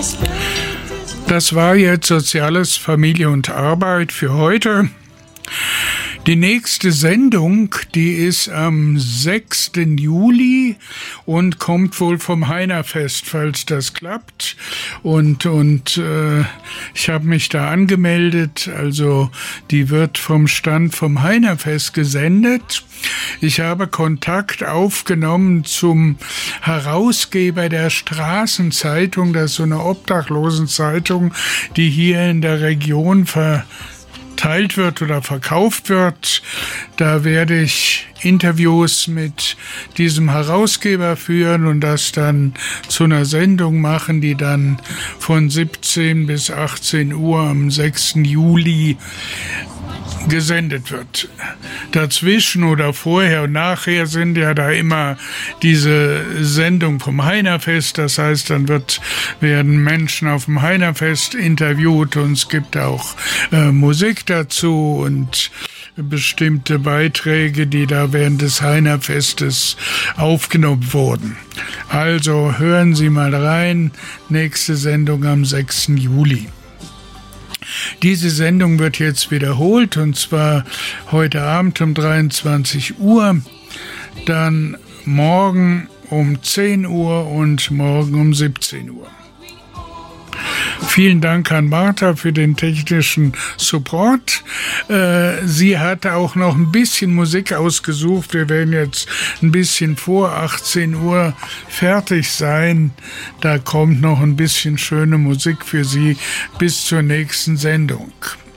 Das war jetzt Soziales, Familie und Arbeit für heute. Die nächste Sendung, die ist am 6. Juli und kommt wohl vom Heinerfest, falls das klappt. Und ich habe mich da angemeldet, also die wird vom Stand vom Heinerfest gesendet. Ich habe Kontakt aufgenommen zum Herausgeber der Straßenzeitung, das ist so eine Obdachlosenzeitung, die hier in der Region verteilt wird oder verkauft wird. Da werde ich Interviews mit diesem Herausgeber führen und das dann zu einer Sendung machen, die dann von 17 bis 18 Uhr am 6. Juli gesendet wird. Dazwischen oder vorher und nachher sind ja da immer diese Sendung vom Heinerfest. Das heißt, dann werden Menschen auf dem Heinerfest interviewt und es gibt auch Musik dazu und bestimmte Beiträge, die da während des Heinerfestes aufgenommen wurden. Also hören Sie mal rein. Nächste Sendung am 6. Juli. Diese Sendung wird jetzt wiederholt und zwar heute Abend um 23 Uhr, dann morgen um 10 Uhr und morgen um 17 Uhr. Vielen Dank an Martha für den technischen Support. Sie hat auch noch ein bisschen Musik ausgesucht. Wir werden jetzt ein bisschen vor 18 Uhr fertig sein. Da kommt noch ein bisschen schöne Musik für Sie bis zur nächsten Sendung.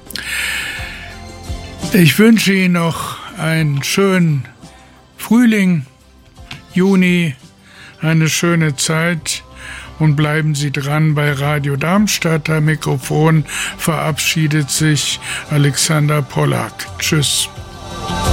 Ich wünsche Ihnen noch einen schönen Frühling, Juni, eine schöne Zeit. Und bleiben Sie dran bei Radio Darmstadt. Am Mikrofon verabschiedet sich Alexander Pollack. Tschüss.